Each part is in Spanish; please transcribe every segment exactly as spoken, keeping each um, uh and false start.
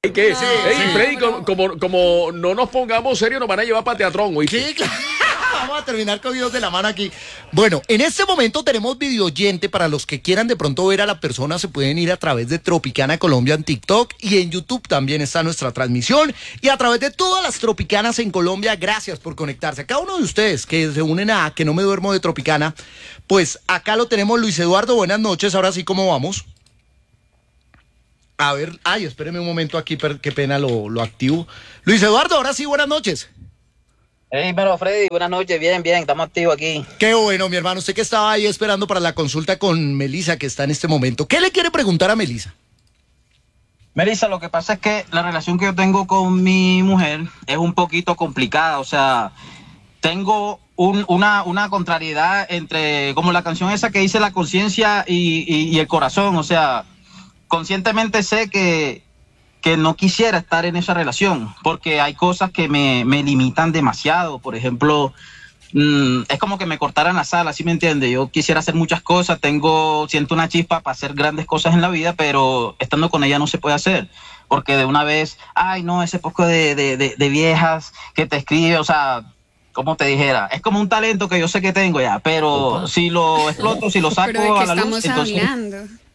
¿Qué? Sí, Ey, sí. Freddy, como, como, como no nos pongamos serios, nos van a llevar para Teatrón, ¿oíste? Sí, claro. Vamos a terminar cogidos de la mano aquí. Bueno, en este momento tenemos videoyente. Para los que quieran de pronto ver a la persona, se pueden ir a través de Tropicana Colombia en TikTok, y en YouTube también está nuestra transmisión, y a través de todas las Tropicanas en Colombia. Gracias por conectarse. A cada uno de ustedes que se unen a Que No Me Duermo de Tropicana, pues acá lo tenemos. Luis Eduardo, buenas noches. Ahora sí, ¿cómo vamos? A ver, ay, espéreme un momento aquí, per, qué pena, lo, lo activo. Luis Eduardo, ahora sí, buenas noches. Hey, pero Freddy, buenas noches, bien, bien, estamos activos aquí. Qué bueno, mi hermano, usted que estaba ahí esperando para la consulta con Melissa, que está en este momento. ¿Qué le quiere preguntar a Melissa? Melissa, lo que pasa es que la relación que yo tengo con mi mujer es un poquito complicada, o sea, tengo un, una, una contrariedad entre, como la canción esa que dice la conciencia y, y, y el corazón, o sea, conscientemente sé que... que no quisiera estar en esa relación, porque hay cosas que me, me limitan demasiado. Por ejemplo, mmm, es como que me cortaran las alas, ¿sí me entiende? Yo quisiera hacer muchas cosas, tengo, siento una chispa para hacer grandes cosas en la vida, pero estando con ella no se puede hacer, porque de una vez, ay no, ese poco de, de, de, de viejas que te escribe, o sea, como te dijera, es como un talento que yo sé que tengo ya, pero Opa. si lo exploto, si lo saco ¿Pero de qué a la estamos luz, entonces... hablando?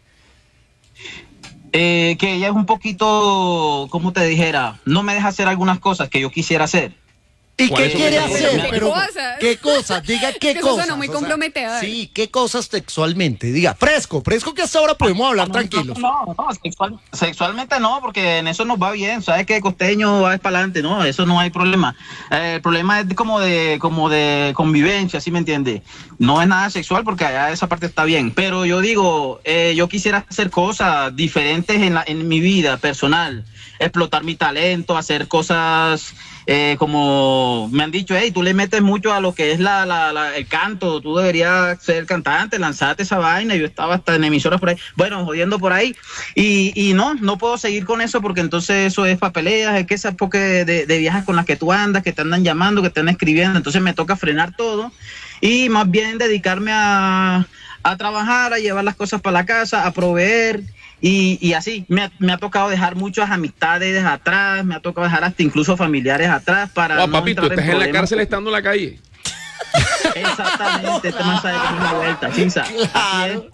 Eh, que ella es un poquito, ¿cómo te dijera? No me deja hacer algunas cosas que yo quisiera hacer. ¿Y qué quiere hacer? ¿Qué Pero, cosas? ¿qué cosas? Diga qué Que eso cosas. suena muy o sea, comprometedor. sí, ¿qué cosas sexualmente? Diga, fresco, fresco, que hasta ahora podemos hablar no, tranquilos. No, no, no sexual, sexualmente no, porque en eso nos va bien. Sabes que costeño va para adelante, no, eso no hay problema. Eh, el problema es como de, como de convivencia, ¿sí me entiende? No es nada sexual porque allá esa parte está bien. Pero yo digo, eh, yo quisiera hacer cosas diferentes en, la, en mi vida personal, explotar mi talento, hacer cosas... Eh, como me han dicho, hey, tú le metes mucho a lo que es la, la, la, el canto, tú deberías ser cantante, lanzarte esa vaina. Yo estaba hasta en emisoras por ahí, bueno, jodiendo por ahí, y, y no, no puedo seguir con eso porque entonces eso es papeleas, es que esas porque de, de viejas con las que tú andas, que te andan llamando, que te andan escribiendo, entonces me toca frenar todo y más bien dedicarme a, a trabajar, a llevar las cosas para la casa, a proveer. Y, y así, me ha, me ha tocado dejar muchas amistades atrás, me ha tocado dejar hasta incluso familiares atrás para oh, no papi, tú estás en, en la cárcel estando en la calle. Exactamente, este man sabe que es una vuelta, Chinza. Claro.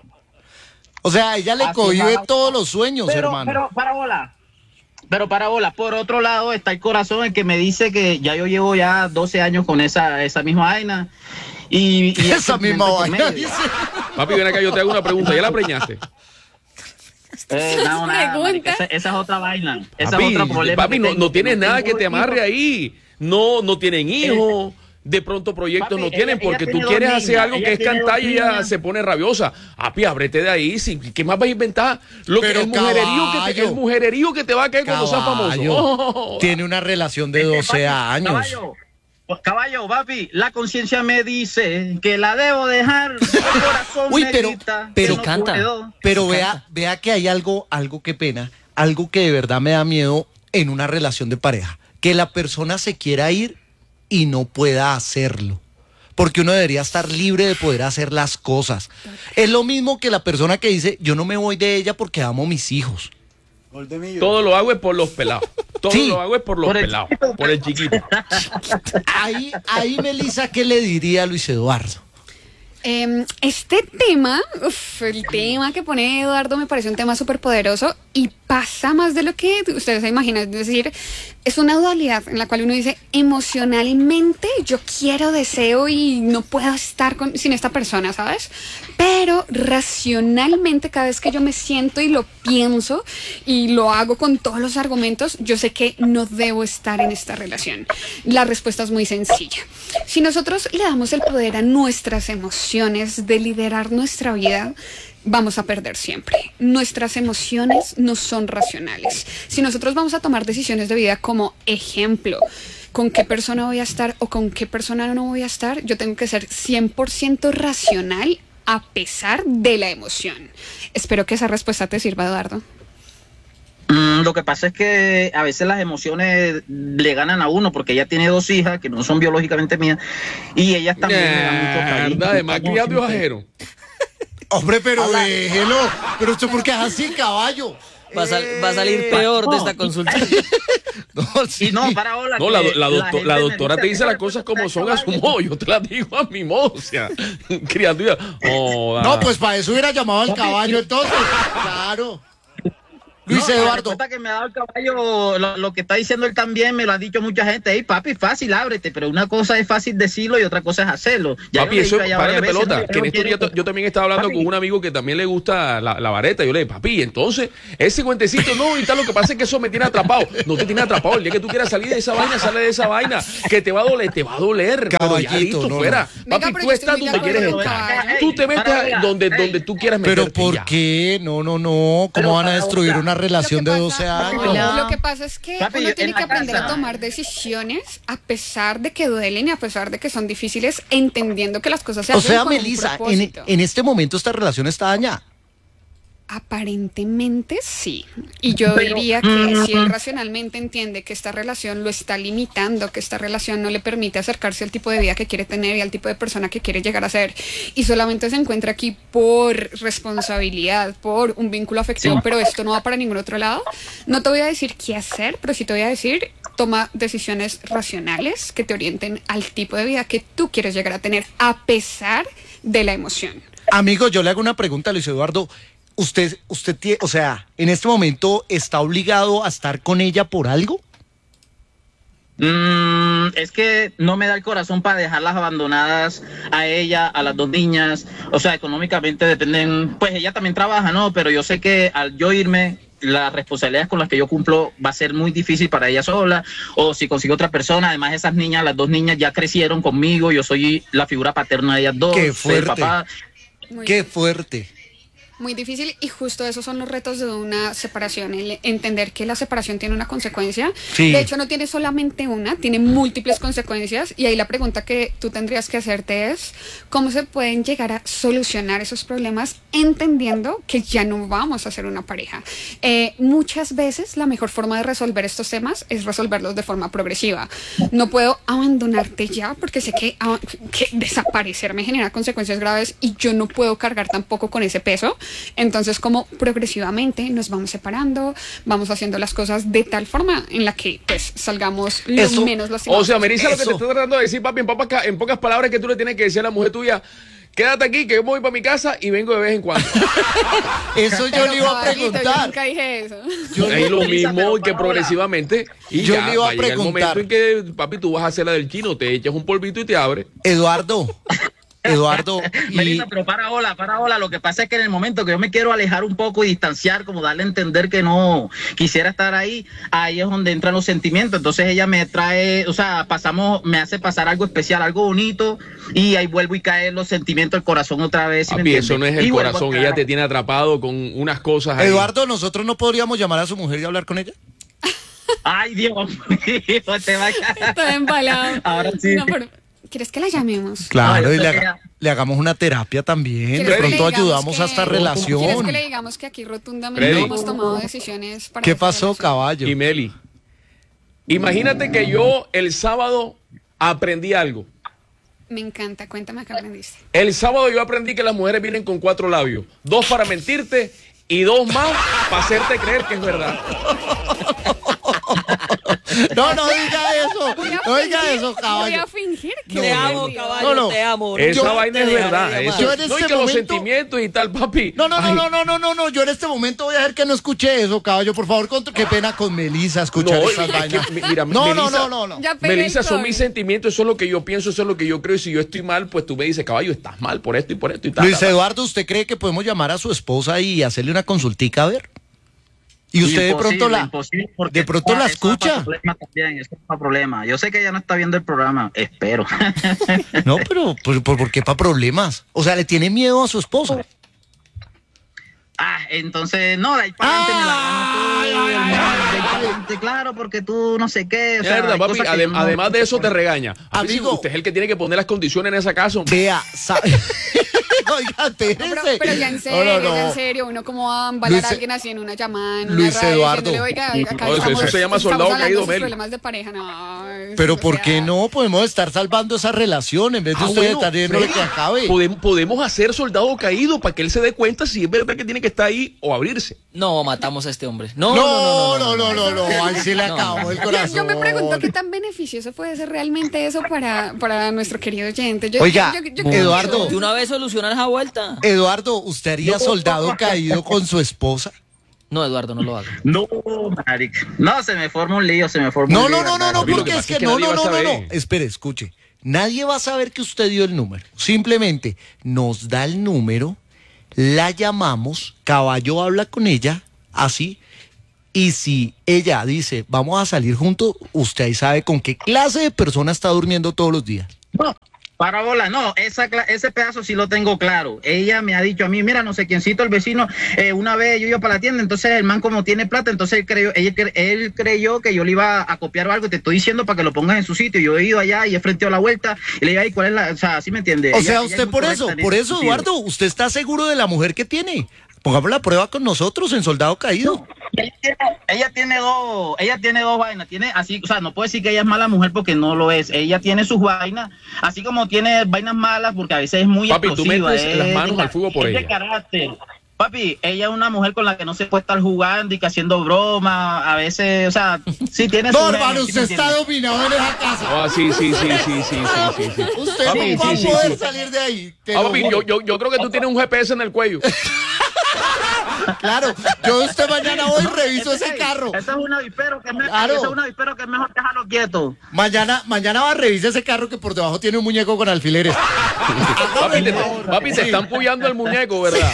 O sea, ella le cohibe de todos los sueños, pero, hermano. Pero, para bola. Pero para bola, por otro lado está el corazón, el que me dice que ya yo llevo ya doce años con esa, esa misma vaina. Y, y esa misma vaina. Papi, ven acá, yo te hago una pregunta, ¿ya la preñaste? Eh, no, nada, marica, esa, esa es otra vaina. Esa papi, es otra problema. Papi, no, no tienes nada que te amarre ahí. No, no tienen hijos. De pronto proyectos papi, no tienen ella, porque ella tú tiene quieres dos hacer niñas, algo que es tiene cantar y ella niñas. se pone rabiosa. Papi, ábrete de ahí. Sí, ¿qué más vas a inventar? Lo Pero que, el, mujererío que te, el mujererío que te va a caer cuando seas famoso. Oh. Tiene una relación de doce años. Caballo, caballo, papi, la conciencia me dice que la debo dejar. El corazón Uy, me pero, grita pero que no canta. puedo. Pero vea, vea que hay algo, algo que pena, algo que de verdad me da miedo en una relación de pareja, que la persona se quiera ir y no pueda hacerlo. Porque uno debería estar libre de poder hacer las cosas. Es lo mismo que la persona que dice, yo no me voy de ella porque amo mis hijos. Todo lo hago es por los pelados. Todo Sí. lo hago es por los Por el pelados. chiquito. Por el chiquito. Ahí, ahí, Melissa, ¿qué le diría a Luis Eduardo? Eh, este tema, uf, el tema que pone Eduardo me parece un tema súper poderoso y pasa más de lo que ustedes se imaginan. Es decir, es una dualidad en la cual uno dice, emocionalmente yo quiero, deseo y no puedo estar con, sin esta persona, ¿sabes? Pero racionalmente cada vez que yo me siento y lo pienso y lo hago con todos los argumentos, yo sé que no debo estar en esta relación. La respuesta es muy sencilla. Si nosotros le damos el poder a nuestras emociones de liderar nuestra vida, vamos a perder siempre. Nuestras emociones no son racionales. Si nosotros vamos a tomar decisiones de vida como ejemplo, con qué persona voy a estar o con qué persona no voy a estar, yo tengo que ser cien por ciento racional a pesar de la emoción. Espero que esa respuesta te sirva, Eduardo. Mm, lo que pasa es que a veces las emociones le ganan a uno porque ella tiene dos hijas que no son biológicamente mías y ellas también me dan mucho cariño. Mierda, de maquilla de ojero. Hombre, pero déjelo. Pero usted, ¿por qué es así, caballo? Va a, sal- va a salir peor de esta consulta. No, sí. Y no, para hola. No, la, que la, doctor- gente la me doctora dice, te dice las "Mira, cosas tú como estás son a su caballo". modo. Yo te las digo a mi modo. O sea, criatura. Oh, No, pues para eso hubiera llamado al caballo entonces. Claro. Luis No, la Eduardo. respuesta que me ha dado el caballo, lo, lo que está diciendo él también, me lo ha dicho mucha gente. Hey, papi, fácil, ábrete, pero una cosa es fácil decirlo y otra cosa es hacerlo. Ya papi, yo le he eso dicho allá para de varias veces, pelota. no, yo Que en no estos días quiero- yo también estaba hablando Papi. con un amigo que también le gusta la, la vareta. Yo le dije, papi, entonces, ese cuentecito, no, y tal, lo que pasa es que eso me tiene atrapado. No te tiene atrapado. El día que tú quieras salir de esa vaina, sale de esa vaina. Que te va a doler, te va a doler. Pero ya Caballito, listo, no, fuera. no. Venga, Papi, pero tú yo estás estoy muy donde de quieres acuerdo con estar. caballo. Tú te metes Para, a donde, ey. donde tú quieras meterte. Pero ¿por ya. qué? No, no, no. ¿Cómo Pero van a para destruir otra. una relación de Lo que doce pasa- años? Hola. Lo que pasa es que Papi, uno en tiene la que aprender casa. a tomar decisiones a pesar de que duelen y a pesar de que son difíciles, entendiendo que las cosas se O hacen sea, con un Melissa, en, propósito. en este momento esta relación está dañada. Aparentemente sí. Y yo Pero- diría que si él racionalmente entiende que esta relación lo está limitando, que esta relación no le permite acercarse al tipo de vida que quiere tener y al tipo de persona que quiere llegar a ser, y solamente se encuentra aquí por responsabilidad, por un vínculo afectivo, Sí. pero esto no va para ningún otro lado, no te voy a decir qué hacer, pero sí te voy a decir, toma decisiones racionales que te orienten al tipo de vida que tú quieres llegar a tener a pesar de la emoción. Amigo, yo le hago una pregunta a Luis Eduardo. Usted, usted tiene, o sea, en este momento está obligado a estar con ella por algo. Mm, es que no me da el corazón para dejarlas abandonadas a ella, a las dos niñas. O sea, económicamente dependen, pues ella también trabaja, ¿no? Pero yo sé que al yo irme, las responsabilidades con las que yo cumplo va a ser muy difícil para ella sola, o si consigo otra persona. Además, esas niñas, las dos niñas ya crecieron conmigo, yo soy la figura paterna de ellas dos. Qué soy el fuerte. papá. Muy Qué fuerte. Muy difícil, y justo esos son los retos de una separación, el entender que la separación tiene una consecuencia. Sí. De hecho, no tiene solamente una, tiene múltiples consecuencias, y ahí la pregunta que tú tendrías que hacerte es cómo se pueden llegar a solucionar esos problemas entendiendo que ya no vamos a ser una pareja. Eh, muchas veces la mejor forma de resolver estos temas es resolverlos de forma progresiva. No puedo abandonarte ya porque sé que, ah, que desaparecer me genera consecuencias graves y yo no puedo cargar tampoco con ese peso. Entonces, como progresivamente nos vamos separando, vamos haciendo las cosas de tal forma en la que pues salgamos lo Eso- menos lastimados. O sea, Melissa, lo que te Eso. está tratando de decir, papi, en pocas, en pocas palabras, que tú le tienes que decir a la mujer tuya, quédate aquí, que yo me voy para mi casa y vengo de vez en cuando. Eso yo Pero, le iba a caballito, yo preguntar. nunca dije eso. Yo Ahí le- lo Melissa, mismo pero y que para progresivamente. Y Yo ya le iba a va llegar el preguntar. momento en que, papi, tú vas a hacer la del chino, te echas un polvito y te abres. Eduardo, Eduardo, y Melissa, pero para hola, para hola. Lo que pasa es que en el momento que yo me quiero alejar un poco y distanciar, como darle a entender que no quisiera estar ahí, ahí es donde entran los sentimientos. Entonces ella me trae, o sea, pasamos, me hace pasar algo especial, algo bonito, y ahí vuelvo y caen los sentimientos, el corazón otra vez. ¿sí me Papi, entiendes? eso no es el Y vuelvo a corazón, caer. ella te tiene atrapado con unas cosas ahí. Eduardo, nosotros no podríamos llamar a su mujer y hablar con ella. Ay, Dios mío, te va a caer. Estoy embalado. Ahora sí. No, pero, ¿quieres que la llamemos? Claro, No, y yo le, sé que haga- ya- le hagamos una terapia también. ¿Quieres De que le pronto digamos ayudamos que- a esta ¿Quieres relación. que le digamos que aquí rotundamente Freddy. hemos tomado decisiones para ¿Qué esta pasó, relación? caballo? Y Meli, imagínate que yo el sábado aprendí algo. Me encanta, cuéntame qué aprendiste. El sábado yo aprendí que las mujeres vienen con cuatro labios. Dos para mentirte y dos más para hacerte creer que es verdad. No, no diga eso. Voy a No diga fingir- eso, Voy caballo. a fingir que No, Te no, amo, no. caballo, No, no. te amo. Esa Yo vaina te es dejaré verdad. de Eso, llamar. Yo en no, y este que los momento- sentimientos y tal, papi. No, no, no, Ay, no, no, no, no, no. Yo en este momento voy a dejar que no escuche eso, caballo. Por favor, con- qué pena con Melissa escuchar No, esas es que, vainas. mi- mira, no, no, Melissa- no, no, no. Ya pegué Melissa, el son sol. mis sentimientos, eso es lo que yo pienso, eso es lo que yo creo. Y si yo estoy mal, pues tú me dices, caballo, estás mal por esto y por esto y tal. Luis tal, tal. Eduardo, ¿usted cree que podemos llamar a su esposa y hacerle una consultica a ver? Y usted de pronto Imposible, la imposible, porque de pronto eso- la eso es para escucha. problema también, eso es para problema. Yo sé que ella no está viendo el programa, espero. No, pero ¿por, por, por qué para problemas? O sea, le tiene miedo a su esposa. Ah, entonces, no, de ahí para adelante me la ganas tú, Ay, ay, ay, de ahí ay, para ay. adelante, claro, porque tú no sé qué. O sea, Mierda, hay papi, cosas que adem- no- además de eso te regaña. A ver si Amigo. usted es el que tiene que poner las condiciones en esa casa. Vea, sabe. Oiga, espérese. No, pero, pero ya en serio, No, no, no. ya en serio, uno como va a embalar Luis- a alguien así en una llamada, en una Luis radio, Eduardo. diciéndole, oiga, acá No, eso- estamos, eso se llama estamos soldado hablando caído, de sus Mel. problemas de pareja, no. eso Pero no ¿por se qué hace. no? Podemos estar salvando esa relación en vez de Ah, ustedes bueno, estar viendo Freddy, que acabe. Podemos, podemos hacer soldado caído para que él se dé cuenta si es verdad que tiene que estar ahí o abrirse. No, matamos a este hombre. No, No, no, no, no, no, ahí se le No. acabó el Yo, corazón. yo me pregunto qué tan beneficioso puede ser realmente eso para, para nuestro querido oyente. Yo- Oiga, yo- yo- yo- Eduardo. De una vez solucionar esa vuelta. Eduardo, ¿usted haría soldado caído con su esposa? No, Eduardo, no lo haga. No, marica. No, se me forma un lío, se me forma No, un lío. no, no, no, no, Papi, lo porque que es pasa que es que no, nadie no, va a no, no, no. saber. Espere, escuche. Nadie va a saber que usted dio el número. Simplemente nos da el número, la llamamos, Caballo habla con ella, así, y si ella dice, vamos a salir juntos, usted ahí sabe con qué clase de persona está durmiendo todos los días. No, para bola, no, esa, cla- ese pedazo sí lo tengo claro. Ella me ha dicho a mí, mira, no sé quiéncito, el vecino, eh, una vez yo iba para la tienda, entonces el man como tiene plata, entonces él creyó, ella, cre- él creyó que yo le iba a copiar o algo, te estoy diciendo para que lo pongas en su sitio. Yo he ido allá y he frenteado la vuelta y le digo, ay, ¿cuál es la...? O sea, ¿sí me entiende? O Ella- sea, ella usted es muy por correcta eso, en por ese eso, sentido. Eduardo, usted está seguro de la mujer que tiene. Pongamos la prueba con nosotros en Soldado Caído. Ella tiene, ella tiene dos, ella tiene dos vainas, tiene así, o sea, no puedo decir que ella es mala mujer porque no lo es. Ella tiene sus vainas, así como tiene vainas malas porque a veces es muy Papi, tú explosiva. metes es las manos de- al fuego por es de ella. carácter. Papi, ella es una mujer con la que no se puede estar jugando y que haciendo bromas, a veces, o sea, sí tiene No, sus hermano, genes, ¿sí usted me está entiendes? dominado en esa casa. Ah, sí, sí, sí, sí, sí, sí, sí, sí. Usted Papi, no va sí, a sí, poder sí. salir de ahí. te Ah, lo papi, juro. yo, yo, yo creo que tú tienes un G P S en el cuello. Claro, yo usted mañana voy y reviso ese Ey, carro. Eso es un avispero que es, me- Claro. eso es un avispero que es mejor dejarlo quieto. Mañana, mañana va a revisar ese carro que por debajo tiene un muñeco con alfileres. Papi, te, papi, te están puyando el muñeco, ¿verdad?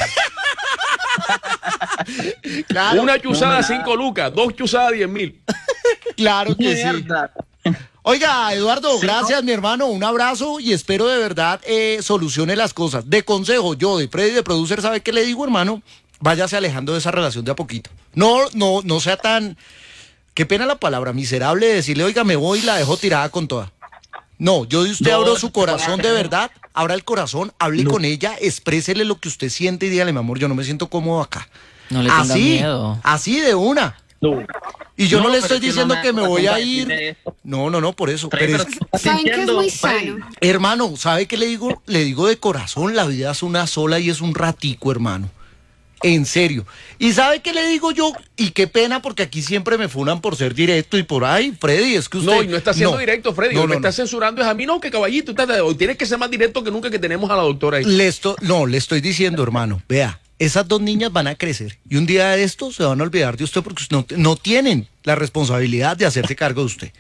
Claro, Una chuzada, no me da. cinco lucas. Dos chuzadas, diez mil. claro que sí. Mierda. Oiga, Eduardo, Sí, gracias, ¿no? mi hermano. Un abrazo y espero de verdad eh, solucione las cosas. De consejo, yo de Freddy, de producer, ¿sabe qué le digo, hermano? Váyase alejando de esa relación de a poquito. No, no, no sea tan. Qué pena la palabra, miserable de decirle, oiga, me voy y la dejo tirada con toda. No, yo de usted No, abro su no, corazón de no. verdad, abra el corazón, hable con ella, exprésele lo que usted siente y dígale, mi amor, yo no me siento cómodo acá. No le tenga así, miedo. así de una. No. Y yo no, No, le pero estoy es que diciendo no me que me hagas voy a compartir ir. esto. No, no, no, por eso. Freddy, Pero pero es- tú estás ¿Saben que es sintiendo, muy Freddy. sano? hermano, ¿sabe qué le digo? Le digo de corazón, la vida es una sola y es un ratico, hermano. En serio. ¿Y sabe qué le digo yo? Y qué pena, porque aquí siempre me funan por ser directo y por ahí, Freddy, es que usted... No, y no está siendo No. directo, Freddy. No, Lo que no, está no. censurando es a mí. No, que caballito, usted- hoy tienes que ser más directo que nunca que tenemos a la doctora ahí. Le esto- no, le estoy diciendo, hermano, vea, esas dos niñas van a crecer y un día de esto se van a olvidar de usted porque no, no tienen la responsabilidad de hacerse cargo de usted.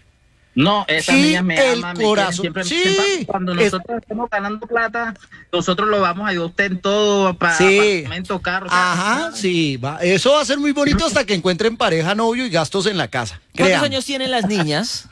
No, esas Sí, niñas me el aman, me corazón. quieren, siempre, Sí, siempre- cuando es- nosotros estemos ganando plata, nosotros lo vamos a ayudar a usted en todo, para Sí. apartamento, carro. o sea, Ajá, sí, va. Eso va a ser muy bonito hasta que encuentren pareja, novio y gastos en la casa. ¿Cuántos Créame. años tienen las niñas?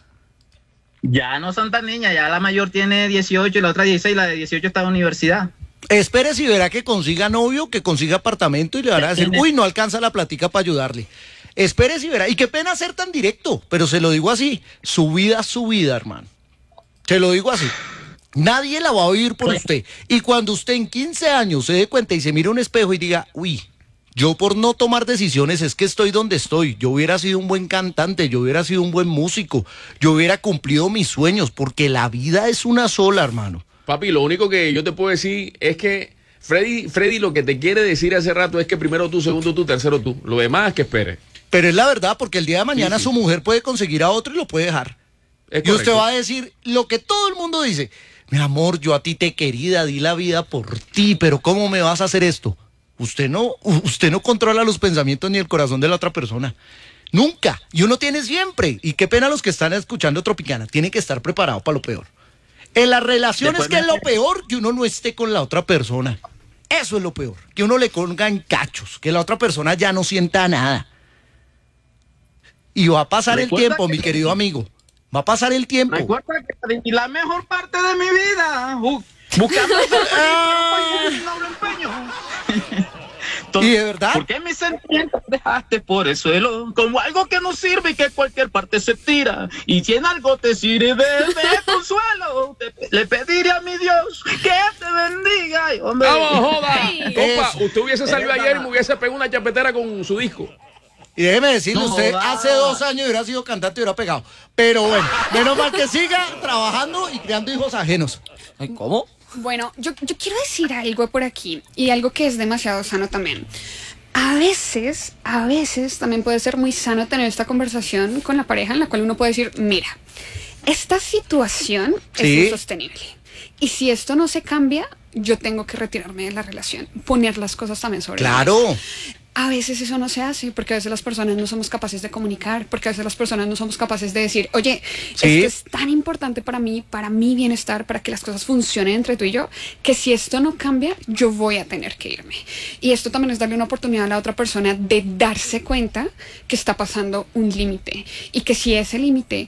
Ya no son tan niñas, ya la mayor tiene dieciocho y la otra dieciséis, la de dieciocho está en universidad. Espere si verá que consiga novio, que consiga apartamento y le van a decir, uy, no alcanza la platica para ayudarle. Espere si verá. Y qué pena ser tan directo, pero se lo digo así. Su vida es su vida, hermano. Se lo digo así. Nadie la va a vivir por usted. Y cuando usted en quince años se dé cuenta y se mire a un espejo y diga, uy, yo por no tomar decisiones es que estoy donde estoy. Yo hubiera sido un buen cantante, yo hubiera sido un buen músico, yo hubiera cumplido mis sueños, porque la vida es una sola, hermano. Papi, lo único que yo te puedo decir es que Freddy, Freddy lo que te quiere decir hace rato es que primero tú, segundo tú, tercero tú. Lo demás que espere. Pero es la verdad, porque el día de mañana Sí, sí. su mujer puede conseguir a otro y lo puede dejar. Es Y usted correcto. va a decir lo que todo el mundo dice. Mi amor, yo a ti te querida, di la vida por ti, pero ¿cómo me vas a hacer esto? Usted no, u- usted no controla los pensamientos ni el corazón de la otra persona. Nunca. Y uno tiene siempre. Y qué pena los que están escuchando Tropicana. Tiene que estar preparado para lo peor. En las relaciones, Después que es me- lo peor, que uno no esté con la otra persona. Eso es lo peor. Que uno le ponga en cachos, que la otra persona ya no sienta nada. Y va a pasar el Recuerda tiempo, que- mi querido amigo. Va a pasar el tiempo. Recuerda que y la mejor parte de mi vida, bu- buscando ese doble empeño. Y de verdad. ¿Por qué mis sentimientos dejaste por el suelo? Como algo que no sirve y que cualquier parte se tira. Y si en algo te sirve de consuelo, te, le pediré a mi Dios que te bendiga. Ay, hombre. ¡Vamos, joda! Sí. Compa, Eso. usted hubiese salido Es ayer y verdad. me hubiese pegado una chapetera con su disco. Y déjeme decirle, No usted joda. hace dos años hubiera sido cantante y hubiera pegado. Pero bueno, menos mal que siga trabajando y creando hijos ajenos. Ay, ¿cómo? Bueno, yo, yo quiero decir algo por aquí y algo que es demasiado sano también. A veces, a veces también puede ser muy sano tener esta conversación con la pareja en la cual uno puede decir, mira, esta situación Sí. es insostenible. Y si esto no se cambia, yo tengo que retirarme de la relación. Poner las cosas también sobre la Claro. mesa. A veces eso no se hace porque a veces las personas no somos capaces de comunicar, porque a veces las personas no somos capaces de decir, oye, Sí. esto es tan importante para mí, para mi bienestar, para que las cosas funcionen entre tú y yo, que si esto no cambia, yo voy a tener que irme. Y esto también es darle una oportunidad a la otra persona de darse cuenta que está pasando un límite y que si ese límite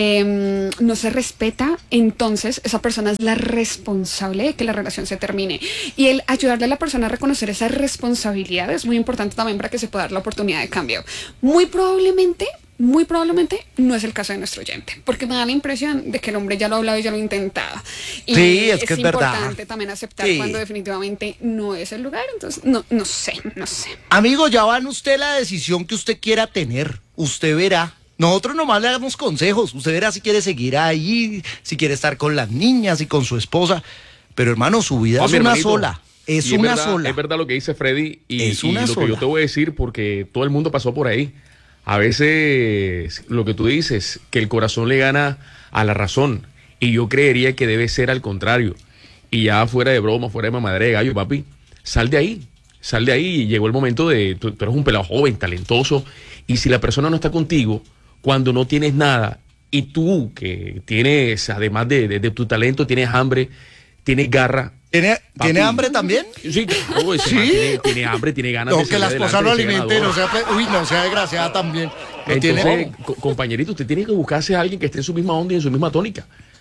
eh, no se respeta, entonces esa persona es la responsable de que la relación se termine. Y el ayudarle a la persona a reconocer esa responsabilidad es muy importante también para que se pueda dar la oportunidad de cambio. Muy probablemente, muy probablemente no es el caso de nuestro oyente, porque me da la impresión de que el hombre ya lo ha hablado y ya lo ha intentado. Y Sí, es que es verdad. importante también aceptar Sí. cuando definitivamente no es el lugar. Entonces, no, no sé, no sé. Amigo, ya van usted la decisión que usted quiera tener. Usted verá. Nosotros nomás le damos consejos. Usted verá si quiere seguir ahí, si quiere estar con las niñas y con su esposa. Pero hermano, su vida Ah, es mi una hermanito. sola. Es Y una verdad, sola. Es verdad lo que dice Freddy y, Es y una lo que sola. yo te voy a decir porque todo el mundo pasó por ahí. A veces lo que tú dices, que el corazón le gana a la razón y yo creería que debe ser al contrario. Y ya fuera de broma, fuera de mamadera de gallo, papi, sal de ahí, sal de ahí y llegó el momento de, tú, tú eres un pelado joven, talentoso y si la persona no está contigo, cuando no tienes nada y tú que tienes, además de, de, de tu talento, tienes hambre, tienes garra. ¿Tiene, ¿tiene Papi. hambre también? Sí, claro, ese ¿Sí? man tiene, tiene hambre, tiene ganas No, de que salir la adelante, esposa lo de ser alimente, no ganador. sea, fe- uy, no sea desgraciada también. No Entonces, tiene. co- compañerito, usted tiene que buscarse a alguien que esté en su misma onda y en su misma tónica.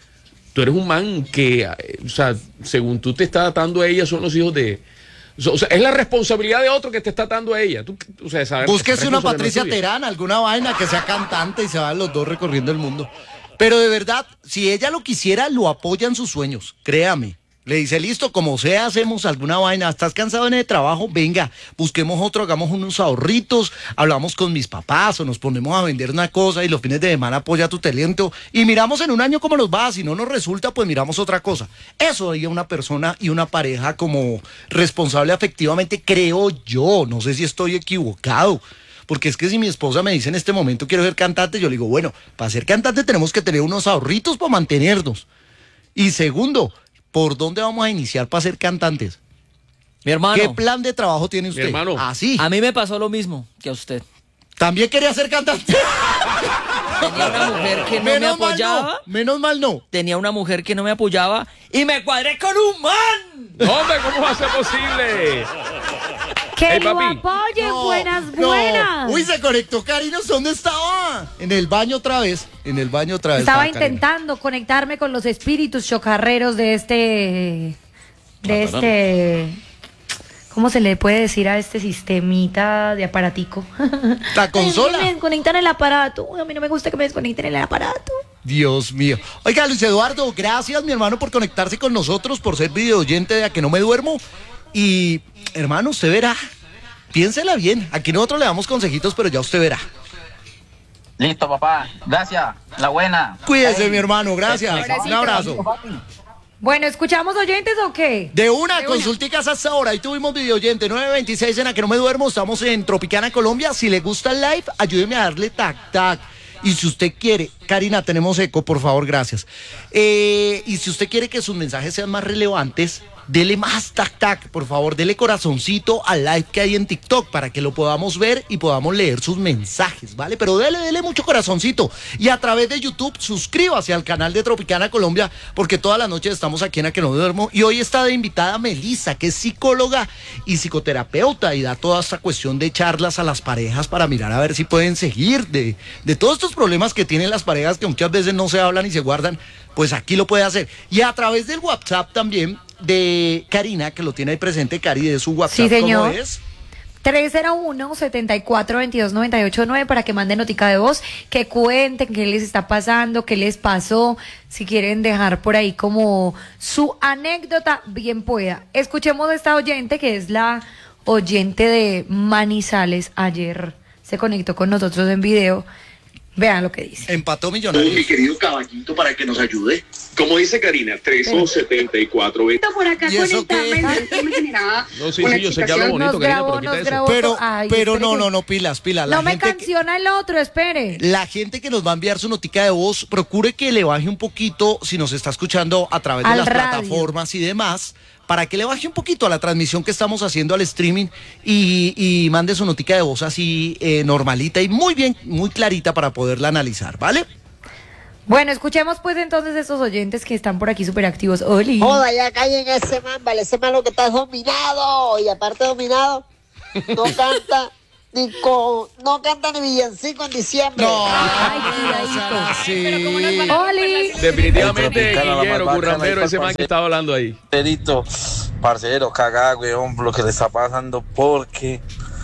Tú eres un man que, eh, o sea, según tú te estás atando a ella, son los hijos de... O sea, es la responsabilidad de otro que te está atando a ella. Tú, o sea, saber- Búsquese esa una responsabilidad no es Patricia tuya. Terán, alguna vaina que sea cantante y se van los dos recorriendo el mundo. Pero de verdad, si ella lo quisiera, lo apoya en sus sueños, créame. Le dice, listo, como sea, hacemos alguna vaina. ¿Estás cansado en el trabajo? Venga, busquemos otro, hagamos unos ahorritos, hablamos con mis papás o nos ponemos a vender una cosa y los fines de semana apoya tu talento y miramos en un año cómo nos va. Si no nos resulta, pues miramos otra cosa. Eso haría una persona y una pareja como responsable afectivamente, creo yo. No sé si estoy equivocado. Porque es que si mi esposa me dice en este momento quiero ser cantante, yo le digo, bueno, para ser cantante tenemos que tener unos ahorritos para mantenernos. Y segundo, ¿por dónde vamos a iniciar para ser cantantes? Mi hermano, ¿Qué plan de trabajo tiene usted? hermano. Así. a mí me pasó lo mismo que a usted. ¿También quería ser cantante? Tenía una mujer que no me Menos mal apoyaba. no. Menos mal no. Tenía una mujer que no me apoyaba y me cuadré con un man. No, hombre, ¿cómo va a ser posible? Que Hey, lo papi. apoyen, No, buenas, no. buenas. Uy, se conectó Karina. ¿Dónde estaba? En el baño otra vez. En el baño otra vez. Estaba Karina. intentando conectarme con los espíritus chocarreros de este, de este, ¿cómo se le puede decir a este sistemita de aparatico? La consola. Ay, me desconectan el aparato. Uy, a mí no me gusta que me desconecten el aparato. Dios mío. Oiga, Luis Eduardo, gracias, mi hermano, por conectarse con nosotros, por ser video oyente de A Que No Me Duermo. Y, hermano, usted verá. Piénsela bien. Aquí nosotros le damos consejitos, pero ya usted verá. Listo, papá. Gracias. La buena. Cuídese, Ey. mi hermano. Gracias. Abracito. Un abrazo. Bueno, ¿escuchamos oyentes o qué? De una, De una. consulticas hasta ahora. Ahí tuvimos video oyente nueve veintiséis en A Que No Me Duermo. Estamos en Tropicana, Colombia. Si le gusta el live, ayúdeme a darle tac, tac. Y si usted quiere, Karina, tenemos eco, por favor, gracias. Eh, y si usted quiere que sus mensajes sean más relevantes, dele más tac tac, por favor, dele corazoncito al live que hay en TikTok para que lo podamos ver y podamos leer sus mensajes, ¿vale? Pero dele, dele mucho corazoncito. Y a través de YouTube, suscríbase al canal de Tropicana Colombia, porque todas las noches estamos aquí en A Que No Duermo. Y hoy está de invitada Melissa, que es psicóloga y psicoterapeuta y da toda esta cuestión de charlas a las parejas para mirar a ver si pueden seguir de, de todos estos problemas que tienen las parejas que muchas veces no se hablan y se guardan. Pues aquí lo puede hacer. Y a través del WhatsApp también de Karina, que lo tiene ahí presente, Cari, de su WhatsApp. Sí, señor. ¿Cómo es? tres cero uno, siete cuatro dos dos, nueve ocho nueve para que manden notica de voz, que cuenten qué les está pasando, qué les pasó, si quieren dejar por ahí como su anécdota, bien pueda. Escuchemos a esta oyente que es la oyente de Manizales. Ayer se conectó con nosotros en video. Vean lo que dice. Empató Millonarios. Mi querido caballito, para que nos ayude. Como dice Karina, tres o setenta y cuatro veinte. Por acá ¿Y eso qué? conectarme me generaba No, sí, una sí, yo sé que hablo excitación. bonito, Nos Karina, grabó, pero quita nos eso. grabó. Pero, Ay, pero espere no, que- no, no, pilas, pilas. La No me gente que- canciona el otro, espere. La gente que nos va a enviar su notica de voz, procure que le baje un poquito, si nos está escuchando a través de Al las radio. plataformas y demás, para que le baje un poquito a la transmisión que estamos haciendo al streaming y, y mande su notica de voz así eh, normalita y muy bien, muy clarita para poderla analizar, ¿vale? Bueno, escuchemos pues entonces esos oyentes que están por aquí súper activos. Oli. Joda, ya callen a ese man, vale, ese man lo que está es dominado. Y aparte de dominado, no canta ni con, no canta ni villancico en diciembre. No, Ay, no sean cuidadito. así. Oli. Definitivamente, El Tropicana, la Guillero, más bacana, Currambero, ahí ese para man que estaba hablando ahí. Parcerito, parcero, cagada, weón, por lo que le está pasando, porque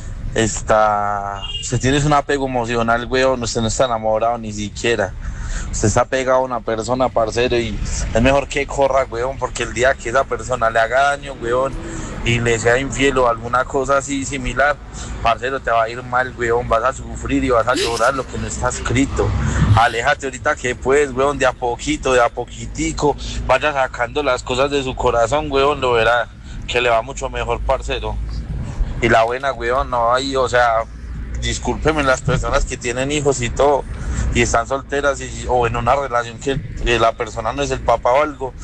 está, usted tiene un apego emocional, weón, usted no está enamorado ni siquiera. Usted está pegado a una persona, parcero, y es mejor que corra, weón, porque el día que esa persona le haga daño, weón, y le sea infiel o alguna cosa así similar, parcero, te va a ir mal, weón, vas a sufrir y vas a llorar lo que no está escrito. Aléjate ahorita que puedes, weón, de a poquito, de a poquitico, vaya sacando las cosas de su corazón, weón, lo verá, que le va mucho mejor, parcero. Y la buena, weón, no hay, o sea, discúlpeme las personas que tienen hijos y todo, y están solteras y, o en una relación que, que la persona no es el papá o algo,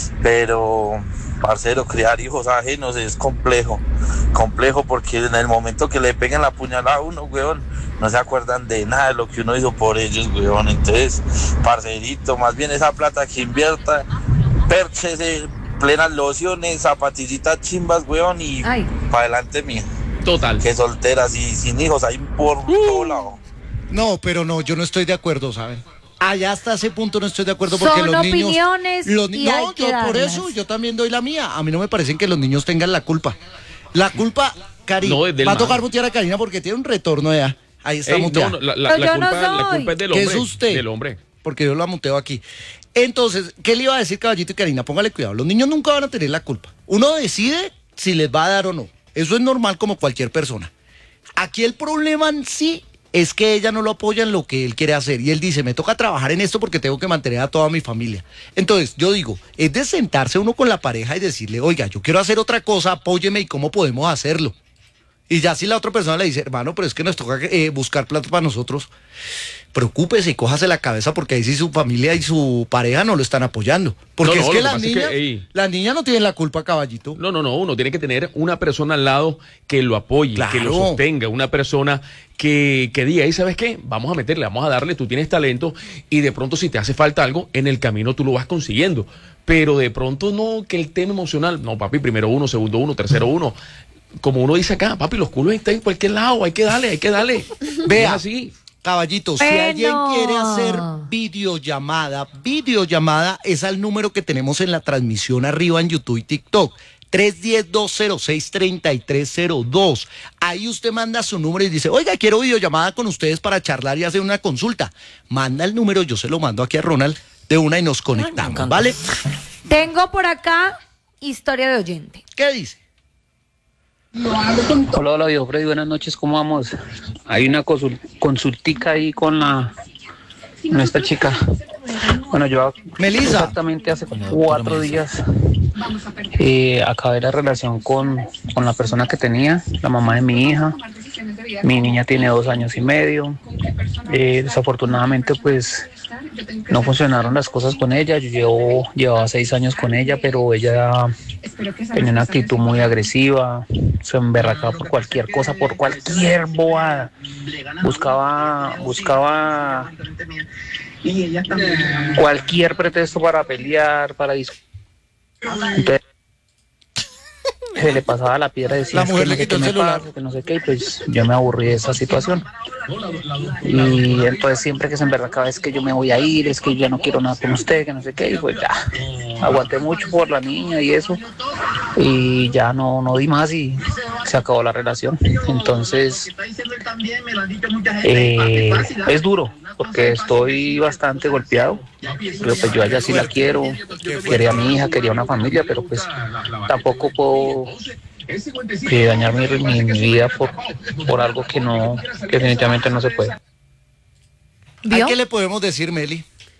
pero, parcero, criar hijos ajenos es complejo, complejo porque en el momento que le peguen la puñalada a uno, weón, no se acuerdan de nada de lo que uno hizo por ellos, weón. Entonces, parcerito, más bien esa plata que invierta, pérchese, plenas lociones, zapatillitas chimbas, weón, y Ay. para adelante, mía. Total. Que solteras y sin hijos ahí por todo lado. No, pero no, yo no estoy de acuerdo, ¿saben? Allá hasta ese punto no estoy de acuerdo porque Son los niños... opiniones los ni- y hay no, que yo por darlas. eso, yo también doy la mía. A mí no me parecen que los niños tengan la culpa. La culpa, Cari, No, es del va a man. tocar mutear a Karina porque tiene un retorno ya. Ahí está Ey, muteada. no, no, la, la- Pero la yo no culpa, la soy. culpa es del ¿Qué hombre. es usted? Del hombre. Porque yo la muteo aquí. Entonces, ¿qué le iba a decir, Caballito y Karina? Póngale cuidado. Los niños nunca van a tener la culpa. Uno decide si les va a dar o no. Eso es normal como cualquier persona. Aquí el problema en sí es que ella no lo apoya en lo que él quiere hacer. Y él dice, me toca trabajar en esto porque tengo que mantener a toda mi familia. Entonces, yo digo, es de sentarse uno con la pareja y decirle, oiga, yo quiero hacer otra cosa, apóyeme y cómo podemos hacerlo. Y ya si la otra persona le dice, hermano, pero es que nos toca eh, buscar plata para nosotros, preocúpese y cójase la cabeza porque ahí sí su familia y su pareja no lo están apoyando. Porque No, no, es que lo que las pasa es que, niñas, ey. las niñas no tienen la culpa, Caballito. No, no, no, uno tiene que tener una persona al lado que lo apoye, Claro. que lo sostenga, una persona que, que diga, ¿y sabes qué? Vamos a meterle, vamos a darle, tú tienes talento y de pronto si te hace falta algo, en el camino tú lo vas consiguiendo. Pero de pronto no, que el tema emocional, no, papi, primero uno, segundo uno, tercero uno. Como uno dice acá, papi, los culos están en cualquier lado, hay que darle, hay que darle. Vea. Es así. Caballito, si Bueno. alguien quiere hacer videollamada, videollamada es al número que tenemos en la transmisión arriba en YouTube y TikTok. tres uno cero, dos cero seis, tres tres cero dos. Ahí usted manda su número y dice, oiga, quiero videollamada con ustedes para charlar y hacer una consulta. Manda el número, yo se lo mando aquí a Ronald de una y nos conectamos, ¿vale? Tengo por acá historia de oyente. ¿Qué dice? Hola, hola, viejo Freddy, buenas noches, ¿cómo vamos? Hay una consul- consultica ahí con la nuestra chica. Bueno, yo Melissa. exactamente hace cuatro días eh, acabé la relación con, con la persona que tenía, la mamá de mi hija. Mi niña tiene dos años y medio. Eh, desafortunadamente, pues no funcionaron las cosas con ella. Yo llevo, llevaba seis años con ella, pero ella tenía una actitud muy agresiva, se emberracaba por cualquier cosa, por cualquier bobada. Buscaba, buscaba cualquier pretexto para pelear, para discutir. Entonces, se le pasaba la piedra y decía, La "Es mujer que le no sé quitó qué el me celular". pasa, que no sé qué", y pues yo me aburrí de esa situación. Y entonces siempre que se emberracaba, es que yo me voy a ir, es que yo ya no quiero nada con usted, que no sé qué, y pues ya, aguanté mucho por la niña y eso, y ya no, no di más y se se acabó la relación. Entonces, eh, es duro, porque estoy bastante golpeado, pero pues yo a ella sí la quiero, quería a mi hija, quería una familia, pero pues tampoco puedo eh, dañar mi, mi, mi vida por, por algo que no, que definitivamente no se puede. ¿A qué le podemos decir, Meli?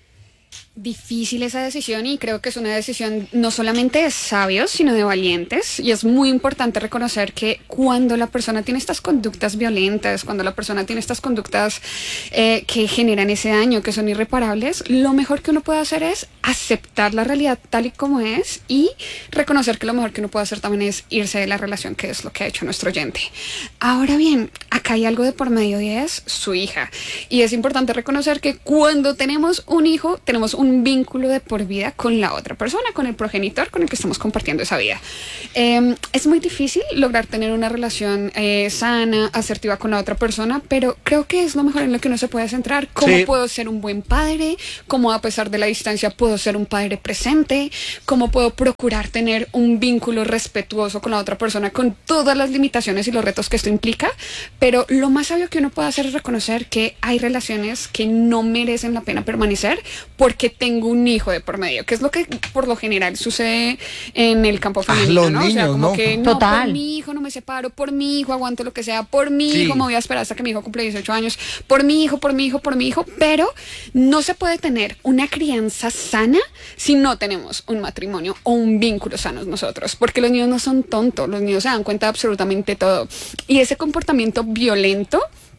Difícil esa decisión, y creo que es una decisión no solamente de sabios, sino de valientes, y es muy importante reconocer que cuando la persona tiene estas conductas violentas, cuando la persona tiene estas conductas eh, que generan ese daño, que son irreparables, lo mejor que uno puede hacer es aceptar la realidad tal y como es y reconocer que lo mejor que uno puede hacer también es irse de la relación, que es lo que ha hecho nuestro oyente. Ahora bien, acá hay algo de por medio y es su hija, y es importante reconocer que cuando tenemos un hijo, tenemos un un vínculo de por vida con la otra persona, con el progenitor con el que estamos compartiendo esa vida. Eh, es muy difícil lograr tener una relación eh, sana, asertiva con la otra persona, pero creo que es lo mejor en lo que uno se puede centrar. ¿Cómo sí. puedo ser un buen padre? ¿Cómo a pesar de la distancia puedo ser un padre presente? ¿Cómo puedo procurar tener un vínculo respetuoso con la otra persona con todas las limitaciones y los retos que esto implica? Pero lo más sabio que uno puede hacer es reconocer que hay relaciones que no merecen la pena permanecer porque tengo un hijo de por medio, que es lo que por lo general sucede en el campo femenino, ah, los ¿no? niños, o sea, como ¿no? que no, Total. por mi hijo no me separo, por mi hijo aguanto lo que sea, por mi sí. hijo me voy a esperar hasta que mi hijo cumple dieciocho años, por mi hijo, por mi hijo, por mi hijo, pero no se puede tener una crianza sana si no tenemos un matrimonio o un vínculo sanos nosotros, porque los niños no son tontos, los niños se dan cuenta de absolutamente todo, y ese comportamiento violento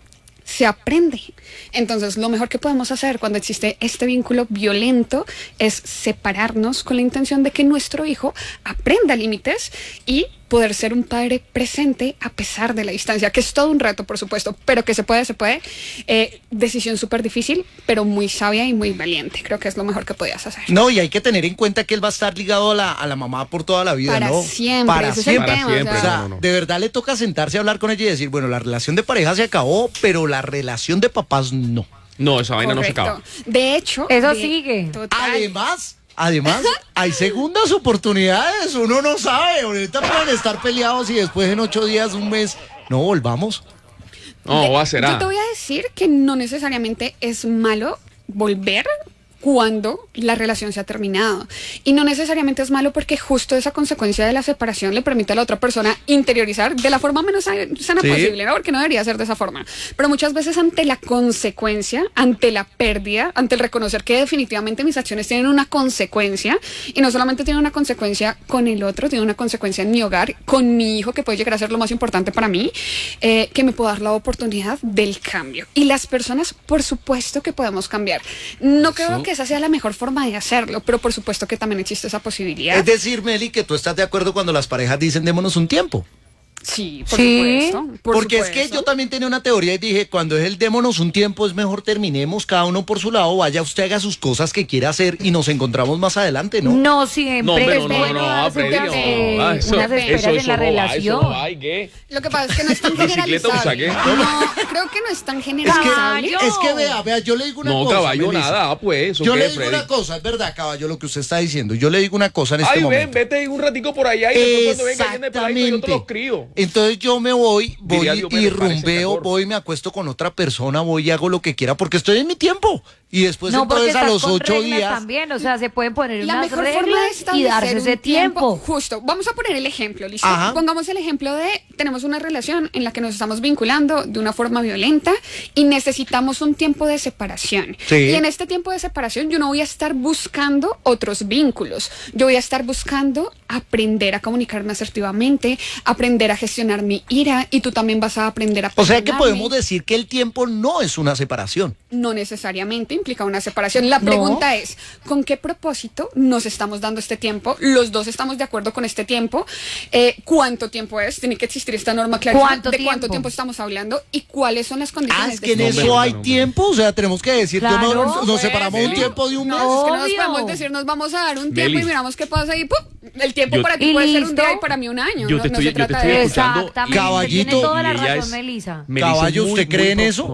se aprende. Entonces, lo mejor que podemos hacer cuando existe este vínculo violento es separarnos con la intención de que nuestro hijo aprenda límites y poder ser un padre presente a pesar de la distancia, que es todo un reto, por supuesto, pero que se puede, se puede. Eh, decisión súper difícil, pero muy sabia y muy valiente. Creo que es lo mejor que podías hacer. No, y hay que tener en cuenta que él va a estar ligado a la, a la mamá por toda la vida, Para ¿no? siempre. Para ese siempre. Es el tema, Para siempre. o sea, O sea, no, no. de verdad le toca sentarse a hablar con ella y decir, bueno, la relación de pareja se acabó, pero la relación de papás no. No, esa vaina correcto. no se acaba. De hecho, Eso de- sigue. Total. Además, además, hay segundas oportunidades, uno no sabe, ahorita pueden estar peleados y después en ocho días, un mes, no volvamos. No, De- va a ser. Yo te voy a decir que no necesariamente es malo volver cuando la relación se ha terminado. Y no necesariamente es malo porque justo esa consecuencia de la separación le permite a la otra persona interiorizar de la forma menos sana Sí. posible, ¿no? Porque no debería ser de esa forma. Pero muchas veces ante la consecuencia, ante la pérdida, ante el reconocer que definitivamente mis acciones tienen una consecuencia, y no solamente tienen una consecuencia con el otro, tienen una consecuencia en mi hogar, con mi hijo, que puede llegar a ser lo más importante para mí, eh, que me puedo dar la oportunidad del cambio. Y las personas, por supuesto que podemos cambiar. No creo que esa sea la mejor forma de hacerlo, pero por supuesto que también existe esa posibilidad. Es decir, Meli, que tú estás de acuerdo cuando las parejas dicen démonos un tiempo. Sí, por Sí. supuesto. por Porque es supuesto. que yo también tenía una teoría y dije, cuando es el démonos un tiempo, es mejor terminemos cada uno por su lado, vaya usted haga sus cosas que quiera hacer y nos encontramos más adelante, ¿no? No siempre. No, hombre, es no, no, bueno no, darse Freddy, unas, no, eh, ah, eso- unas esperas eso- en eso la no va, relación. eso no va, ¿y qué? Lo que pasa es que no es tan ¿Bicicleta generalizable. usa qué? No, creo que no es tan Es que, generalizable. es que vea, vea, yo le digo una No, cosa. caballo, Melissa. nada, ah, pues. ¿o Yo qué, le digo Freddy? una cosa, es verdad, caballo, lo que usted está diciendo. Yo le digo una cosa en este Ay, ven, momento. vete un ratico por allá y después cuando venga lleno de peladitos yo te los crío. Entonces yo me voy, voy Diría y Diomedes, parece rumbeo, calor. voy, me acuesto con otra persona, voy y hago lo que quiera porque estoy en mi tiempo. Y después No, porque entonces a estás los con ocho reglas días. también, o sea, se pueden poner La unas mejor forma de reglas y establecer darse un ese tiempo. Justo, vamos a poner el ejemplo, ¿listo? Ajá. Pongamos el ejemplo de, tenemos una relación en la que nos estamos vinculando de una forma violenta y necesitamos un tiempo de separación. Sí. Y en este tiempo de separación yo no voy a estar buscando otros vínculos. Yo voy a estar buscando aprender a comunicarme asertivamente, aprender a gestionar mi ira, y tú también vas a aprender a O sea que perdonarme. podemos decir que el tiempo no es una separación. No necesariamente implica una separación. La No. pregunta es, ¿con qué propósito nos estamos dando este tiempo? Los dos estamos de acuerdo con este tiempo. Eh, ¿Cuánto tiempo es? Tiene que existir esta norma clarísima ¿Cuánto de cuánto tiempo? tiempo estamos hablando y cuáles son las condiciones. Ah, es de que en este eso hombre, hay hombre. tiempo, o sea, tenemos que decir, yo Claro, no- nos Pues, separamos un Meli. tiempo de un mes. No, es que no nos Obvio. podemos decir, nos vamos a dar un tiempo Meli. y miramos qué pasa y ¡pum! El tiempo Yo- para ti ¿Y puede ser un listo? día y para mí un año. Yo no, te no estoy- se yo te trata estoy de eso. escuchando. Exactamente. Caballito, Tiene toda la y ella razón, es- Melissa. Melissa es Caballo, muy, ¿usted muy cree en pro- eso? no,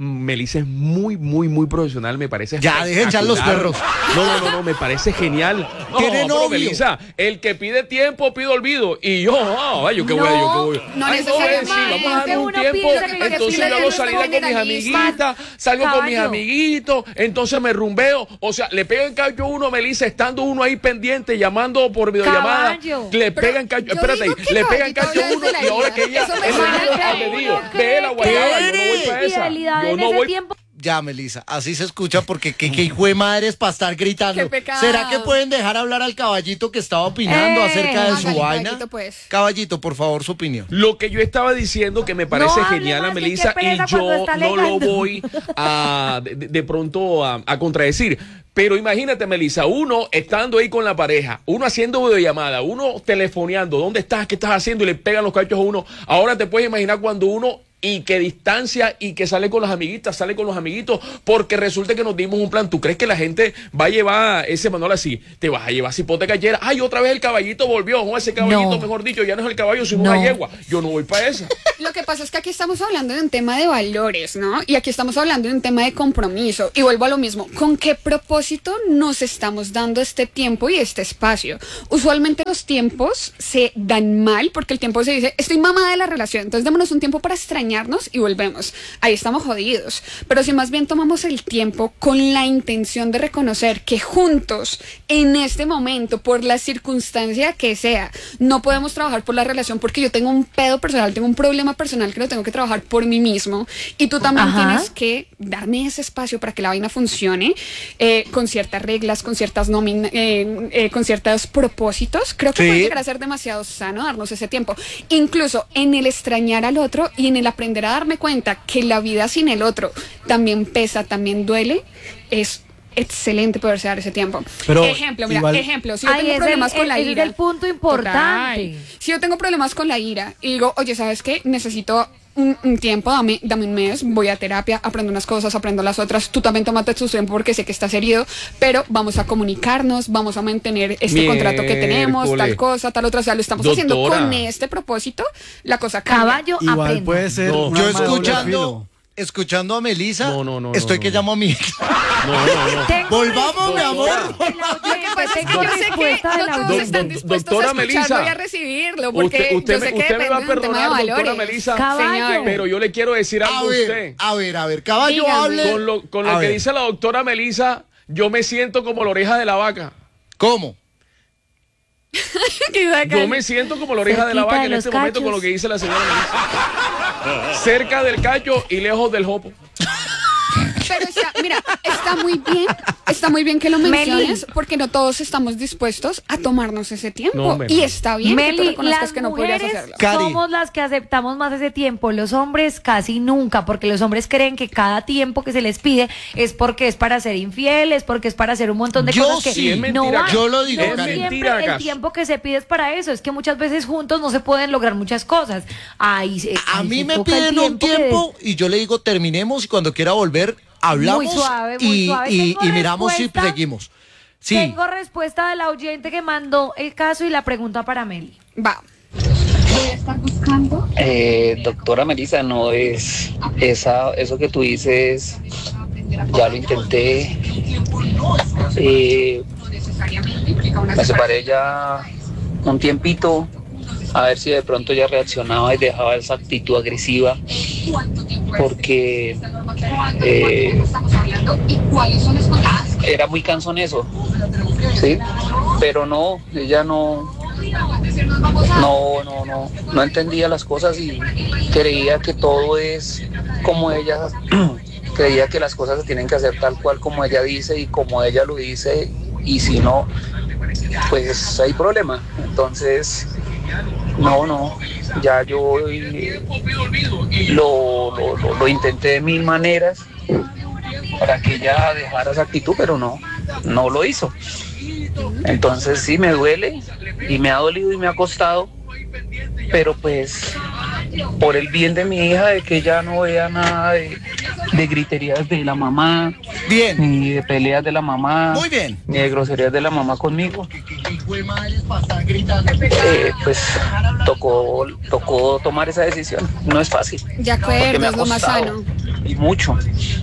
Melissa es muy, muy, muy profesional, me parece. Ya, dejen echar los perros. No, no, no, no, me parece genial. No, ¿Tiene pero novio? Melissa, el que pide tiempo pide olvido. Y yo, ah, ay, yo qué voy, yo qué voy. no Ay, necesariamente. sí, vamos a darle un Uno tiempo. piensa que Entonces pide yo hago tiempo salida con mis generalista. amiguitas, salgo con mis Caballo. amiguitos, entonces me rumbeo. O sea, le pegan callo a uno, Melissa, estando uno ahí pendiente, llamando por videollamada. Caballo. Le Pero pegan callo, yo espérate digo ahí, que le pegan caballito callo a uno habla de y la ahora vida. que ella Eso me es suena el a de uno Dios, cree ve la que guayaba, yo no voy para esa. Fidelidad Yo en no ese voy. tiempo. Ya, Melissa, así se escucha porque qué, qué hijo de madre es para estar gritando. Qué pecado. ¿Será que pueden dejar hablar al caballito que estaba opinando Eh, acerca de su hágale, vaina? caballito, pues. Caballito, por favor, su opinión. Lo que yo estaba diciendo que me parece No hable genial más, a que Melissa qué y pereza cuando yo está no lo alegando. voy a de, de pronto a, a contradecir. Pero imagínate, Melissa, uno estando ahí con la pareja, uno haciendo videollamada, uno telefoneando, ¿dónde estás? ¿Qué estás haciendo? Y le pegan los cachos a uno. Ahora te puedes imaginar cuando uno y que distancia y que sale con las amiguitas, sale con los amiguitos, porque resulta que nos dimos un plan. ¿Tú crees que la gente va a llevar ese manual así? Te vas a llevar cipote callera. Ay, otra vez el caballito volvió. No, ese caballito, No. mejor dicho, ya no es el caballo, sino No. una yegua. Yo no voy para esa. Lo que pasa es que aquí estamos hablando de un tema de valores, ¿no? Y aquí estamos hablando de un tema de compromiso. Y vuelvo a lo mismo. ¿Con qué propósito nos estamos dando este tiempo y este espacio? Usualmente los tiempos se dan mal porque el tiempo se dice, estoy mamada de la relación, entonces démonos un tiempo para extrañarnos y volvemos. Ahí estamos jodidos. Pero si más bien tomamos el tiempo con la intención de reconocer que juntos, en este momento, por la circunstancia que sea, no podemos trabajar por la relación porque yo tengo un pedo personal, tengo un problema personal que lo tengo que trabajar por mí mismo y tú también Ajá. tienes que darme ese espacio para que la vaina funcione eh, con ciertas reglas, con ciertas nóminas, eh, eh, con ciertos propósitos. Creo que Sí. puede llegar a ser demasiado sano darnos ese tiempo. Incluso en el extrañar al otro y en el aprender a darme cuenta que la vida sin el otro también pesa, también duele, es excelente poderse dar ese tiempo. Pero ejemplo, mira, igual- ejemplo, si yo Ahí tengo es problemas el- con la ese es ira. el punto importante. Total. Si yo tengo problemas con la ira y digo, oye, ¿sabes qué? Necesito un, un tiempo, dame, dame un mes, voy a terapia, aprendo unas cosas, aprendo las otras, tú también tómate tu tiempo porque sé que estás herido, pero vamos a comunicarnos, vamos a mantener este contrato que tenemos, tal Miércoles. cosa, tal otra, o sea, lo estamos haciendo Doctora. con este propósito, la cosa cambia. Caballo, Igual aprenda. puede ser. No. un Yo arma de doble escuchando, filo. escuchando a Melissa, No, no, no, estoy no, que no. llamo a mi ex. No, no, no. Tengo Volvamos, mi amor. respuesta del oyente, Pues es que tengo yo sé que respuesta no del todos oyente. están Do- dispuestos doctora a escucharlo Melissa, y a recibirlo, porque Usted, usted, yo me, sé que usted me va a depende de un tema perdonar, de doctora valores. Melissa, Caballo. pero yo le quiero decir algo A a ver, usted. a ver, a ver, caballo, Dígame. hable. Con lo, con A lo que ver, dice la doctora Melissa, yo me siento como la oreja de la vaca. ¿Cómo? Yo me siento como la oreja de la Cerquita vaca de en los este momento cachos. con lo que dice la señora Melissa. Cerca del callo y lejos del jopo. Pero está, mira, está muy bien, está muy bien que lo menciones, porque no todos estamos dispuestos a tomarnos ese tiempo. No, hombre, y no. está bien que tú Meli, reconozcas las que no podrías mujeres hacerlo. Cari. somos las que aceptamos más ese tiempo, los hombres casi nunca, porque los hombres creen que cada tiempo que se les pide es porque es para ser infieles, porque es para hacer un montón de Yo cosas que sí, es mentira, no van. yo lo digo, No Karen. siempre Mentira, el Gas. tiempo que se pide es para eso, es que muchas veces juntos no se pueden lograr muchas cosas. Ahí, se- A ahí mí se me toca el piden un que- tiempo y yo le digo terminemos y cuando quiera volver hablamos Muy suave, muy y, suave. y- Tengo y miramos si respuesta. seguimos. Sí, Tengo respuesta del oyente que mandó el caso y la pregunta para Meli. Va. Eh, doctora Melissa, no es esa, eso que tú dices, ya lo intenté, eh, me separé ya un tiempito, a ver si de pronto ya reaccionaba y dejaba esa actitud agresiva, porque eh, era muy cansón eso, ¿sí? Pero no, ella no, no, no, no, no entendía las cosas y creía que todo es como ella, creía que las cosas se tienen que hacer tal cual como ella dice y como ella lo dice, y si no, pues hay problema. Entonces, no, no, ya yo eh, lo, lo, lo, lo intenté de mil maneras para que ella dejara esa actitud, pero no, no lo hizo. Entonces sí me duele y me ha dolido y me ha costado, pero pues por el bien de mi hija, de que ella no vea nada de, de griterías de la mamá, bien, ni de peleas de la mamá, muy bien. ni de groserías de la mamá conmigo, eh, pues tocó, tocó tomar esa decisión. No es fácil. De Porque acuerdo, me ha es lo más costado. sano. y mucho.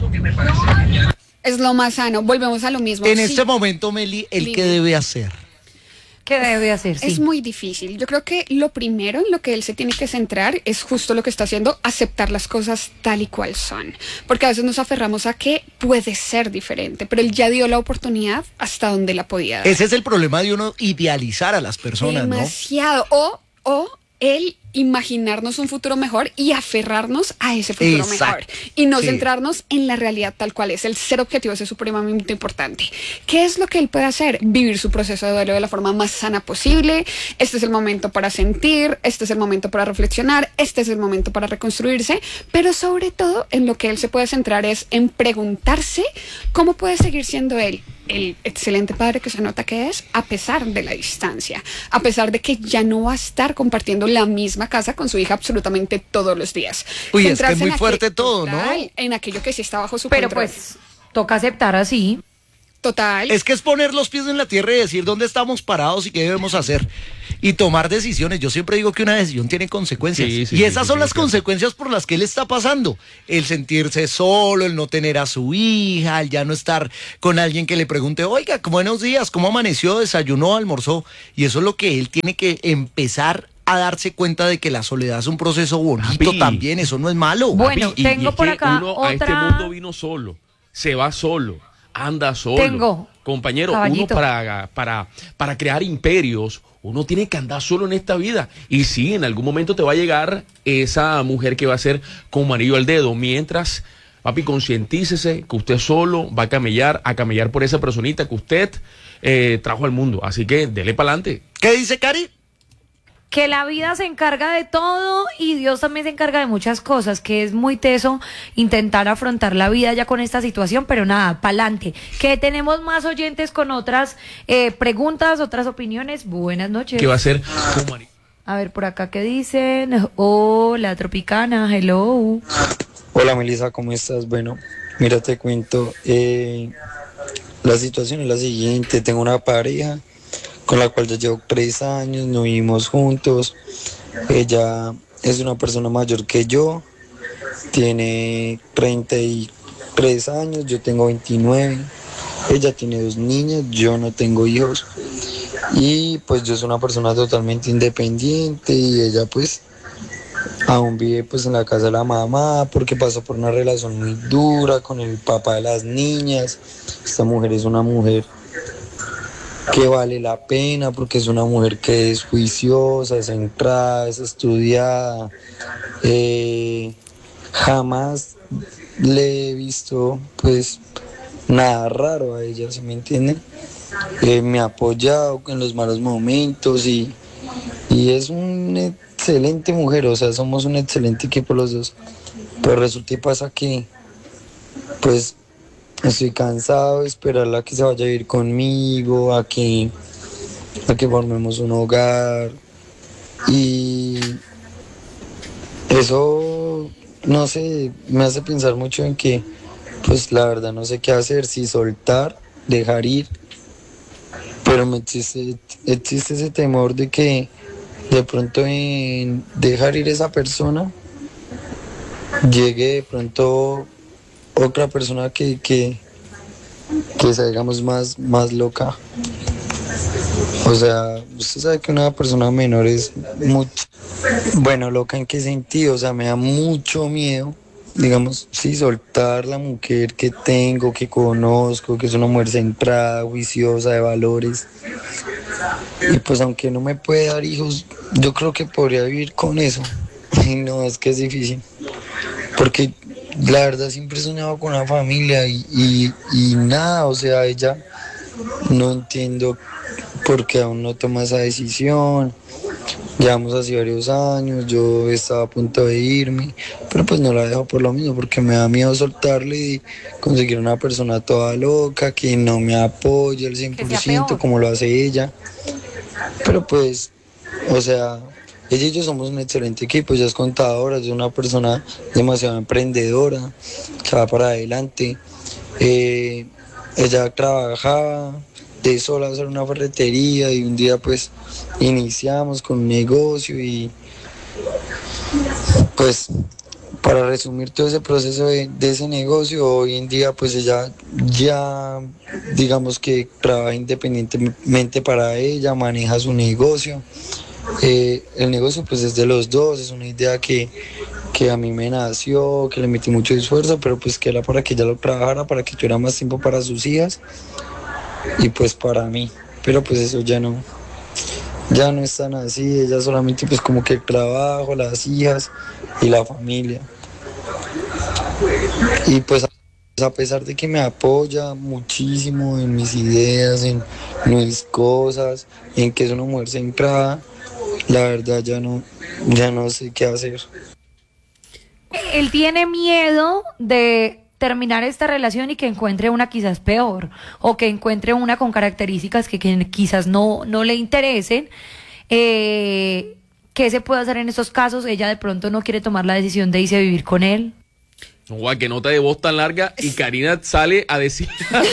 Es lo más sano. Volvemos a lo mismo. En Sí. este momento, Meli, ¿el Dime. qué debe hacer? ¿Qué debe hacer? Sí. Es muy difícil. Yo creo que lo primero en lo que él se tiene que centrar es justo lo que está haciendo, aceptar las cosas tal y cual son. Porque a veces nos aferramos a que puede ser diferente, pero él ya dio la oportunidad hasta donde la podía dar. Ese es el problema de uno idealizar a las personas, ¿no? Demasiado. O, o el imaginarnos un futuro mejor y aferrarnos a ese futuro Exacto. mejor. Y no Sí. centrarnos en la realidad tal cual es. El ser objetivo es supremamente importante. ¿Qué es lo que él puede hacer? Vivir su proceso de duelo de la forma más sana posible. Este es el momento para sentir, este es el momento para reflexionar, este es el momento para reconstruirse, pero sobre todo en lo que él se puede centrar es en preguntarse cómo puede seguir siendo él el excelente padre que se nota que es, a pesar de la distancia, a pesar de que ya no va a estar compartiendo la misma casa con su hija absolutamente todos los días. Uy, es que es Centrarse muy en fuerte aquel- todo, ¿no? total, en aquello que sí está bajo su Pero control. pues toca aceptar así. Total. Es que es poner los pies en la tierra y decir dónde estamos parados y qué debemos hacer. Y tomar decisiones. Yo siempre digo que una decisión tiene consecuencias. Sí, sí, y sí, esas sí, son sí, las claro. consecuencias por las que él está pasando. El sentirse solo, el no tener a su hija, el ya no estar con alguien que le pregunte, oiga, buenos días, ¿cómo amaneció? ¿Desayunó? ¿Almorzó? Y eso es lo que él tiene que empezar a darse cuenta de que la soledad es un proceso bonito Papi. también. Eso no es malo. Bueno, Papi, y- tengo y es por que acá uno a este otra- mundo vino solo, se va solo, anda solo. Tengo, Compañero, caballito. uno para, para, para crear imperios, uno tiene que andar solo en esta vida. Y sí, en algún momento te va a llegar esa mujer que va a ser como anillo al dedo. Mientras, papi, concientícese que usted solo va a camellar, a camellar por esa personita que usted eh, trajo al mundo. Así que dele para adelante. ¿Qué dice Cari? Que la vida se encarga de todo y Dios también se encarga de muchas cosas, que es muy teso intentar afrontar la vida ya con esta situación, pero nada, pa'lante. Que tenemos más oyentes con otras eh, preguntas, otras opiniones. Buenas noches. Que va a ser como anillo. A ver, por acá, ¿qué dicen? Hola, Tropicana, hello. Hola Melissa, ¿cómo estás? Bueno, mira, te cuento, eh, la situación es la siguiente, tengo una pareja con la cual ya llevo tres años, no vivimos juntos, ella es una persona mayor que yo, tiene treinta y tres años, yo tengo veintinueve, ella tiene dos niñas, yo no tengo hijos y pues yo soy una persona totalmente independiente y ella pues aún vive pues en la casa de la mamá porque pasó por una relación muy dura con el papá de las niñas. Esta mujer es una mujer que vale la pena porque es una mujer que es juiciosa, es centrada, es estudiada. Eh, jamás le he visto pues nada raro a ella, ¿sí me entienden? Eh, me ha apoyado en los malos momentos y, y es una excelente mujer, o sea, somos un excelente equipo los dos. Pero resulta y pasa que pues estoy cansado de esperarla a que se vaya a vivir conmigo, a que, a que formemos un hogar. Y eso, no sé, me hace pensar mucho en que, pues la verdad no sé qué hacer, si soltar, dejar ir. Pero me existe, existe ese temor de que de pronto en dejar ir a esa persona, llegue de pronto otra persona que, que, que sea, digamos, más, más loca. O sea, usted sabe que una persona menor es mucho. Bueno, loca en qué sentido, o sea, me da mucho miedo, digamos, sí, soltar la mujer que tengo, que conozco, que es una mujer centrada, juiciosa, de valores. Y pues aunque no me puede dar hijos, yo creo que podría vivir con eso. Y no, es que es difícil. Porque la verdad siempre he soñado con una familia y, y, y nada, o sea, ella no entiendo por qué aún no toma esa decisión. Llevamos así varios años, yo estaba a punto de irme, pero pues no la dejo por lo mismo, porque me da miedo soltarle y conseguir una persona toda loca que no me apoye al cien por ciento como lo hace ella. Pero pues, o sea, ella y yo somos un excelente equipo, ella es contadora, es una persona demasiado emprendedora, que va para adelante. Eh, ella trabajaba de sola a hacer una ferretería y un día pues iniciamos con un negocio y pues para resumir todo ese proceso de, de ese negocio, hoy en día pues ella ya digamos que trabaja independientemente para ella, maneja su negocio. Eh, el negocio pues es de los dos, es una idea que, que a mí me nació, que le metí mucho esfuerzo, pero pues que era para que ella lo trabajara, para que tuviera más tiempo para sus hijas y pues para mí, pero pues eso ya no, ya no es tan así, ella solamente pues como que el trabajo, las hijas y la familia. Y pues a pesar de que me apoya muchísimo en mis ideas, en mis cosas, en que es una mujer centrada, la verdad ya no, ya no sé qué hacer. Él tiene miedo de terminar esta relación y que encuentre una quizás peor, o que encuentre una con características que, que quizás no, no le interesen. Eh, ¿Qué se puede hacer en estos casos? Ella de pronto no quiere tomar la decisión de irse a vivir con él. Guau, qué nota de voz tan larga, y Karina sale a decir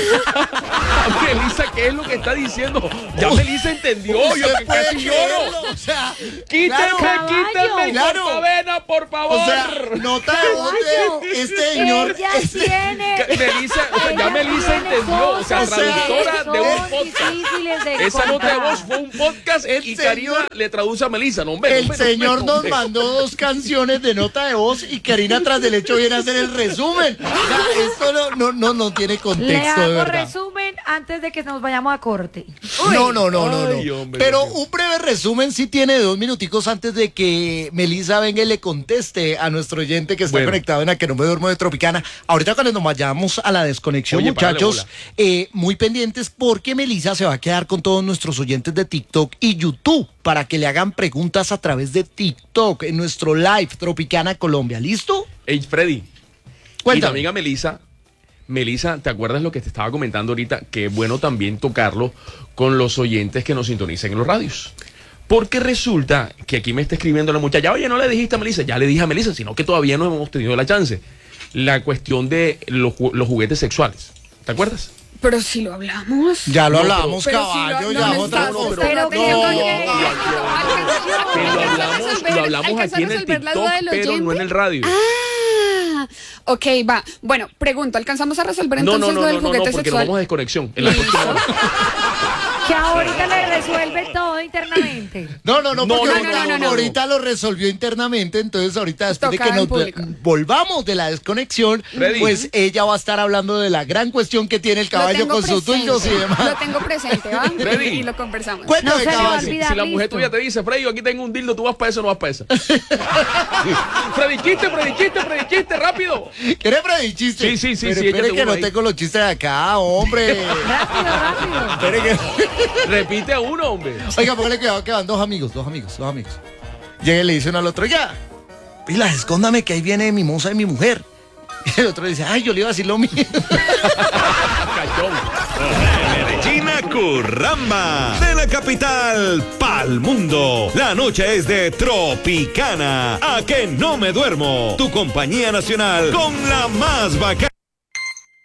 a Melissa qué es lo que está diciendo. Ya Melissa entendió, yo que casi lloro. O sea, quítenme, claro, quítenme, claro. Cortavena, por favor. O sea, nota de voz de este señor. Ella este- tiene... Melissa, o sea, ya Melissa entendió, o sea, O sea, traductora de un son podcast. difíciles de Esa nota de encontrar. voz fue un podcast El y señor- Karina le traduce a Melissa. No, hombre, no, El hombre, no, señor hombre, nos hombre. mandó dos canciones de nota de voz y Karina tras del hecho viene a hacer el resumen. O sea, esto no, no, no, no tiene Le contexto, de hago verdad. resumen antes de que nos vayamos a corte. No, no, no, no, Ay, no. hombre, Pero Dios mío. un breve resumen sí tiene de dos minuticos antes de que Melissa venga y le conteste a nuestro oyente que está Bueno. conectado en A Que No Me Duermo de Tropicana. Ahorita cuando nos vayamos a la desconexión, Oye, párale muchachos, bola. eh, muy pendientes porque Melissa se va a quedar con todos nuestros oyentes de TikTok y YouTube para que le hagan preguntas a través de TikTok en nuestro live Tropicana Colombia. ¿Listo? Ey, Freddy, y tu Cuéntame. amiga Melissa, Melissa, ¿te acuerdas lo que te estaba comentando ahorita? Que es bueno también tocarlo con los oyentes que nos sintonizan en los radios. Porque resulta que aquí me está escribiendo la muchacha, oye, no le dijiste a Melissa, ya le dije a Melissa, sino que todavía no hemos tenido la chance. La cuestión de los, ju- los juguetes sexuales. ¿Te acuerdas? Pero si lo hablamos. Ya lo No, hablamos, pero si caballo, lo- ya no me otra estás- cosa. pero pero que- no, Alcanzamos- Que lo alcanzamos a hablamos, resolver- lo hablamos alcanzamos aquí en a el resolver la TikTok, duda del pero no en oyente. el radio. Ah, ok, va. Bueno, pregunto, ¿alcanzamos a resolver No, entonces no, no, lo del no, no, juguete no, porque nos sexual? vamos a desconexión en la próxima hora. Que ahorita le resuelve todo internamente. No, no, no, No, porque no, ahorita, no, no, no. ahorita lo resolvió internamente, entonces ahorita después de Toca que en nos público. volvamos de la desconexión, Freddy. pues ella va a estar hablando de la gran cuestión que tiene el Lo caballo tengo con sus presente, tuyos y demás. Lo tengo presente, ¿va? Freddy. Y lo conversamos. Cuéntame, No se le va a caballo. olvidar. Si la mujer listo. tuya te dice, Freddy, yo aquí tengo un dildo, ¿tú vas para eso o no vas para esa? Freddy, chiste, Freddy, chiste, Freddy, chiste, rápido. ¿Quieres Freddy chiste? Sí, sí, sí, Pero sí, espere échate que uno no ahí. tengo los chistes de acá, hombre. Rápido, rápido. Espere que... Repite a uno, hombre. Oiga, póngale cuidado que van dos amigos, dos amigos, dos amigos. Llega y le dice uno al otro, ya, pilas, escóndame que ahí viene mi moza y mi mujer. Y el otro le dice, ay, yo le iba a decir lo mismo. Cachón. Regina Curramba, de la capital pa'l mundo. La noche es de Tropicana. A Que No Me Duermo, tu compañía nacional con la más bacana.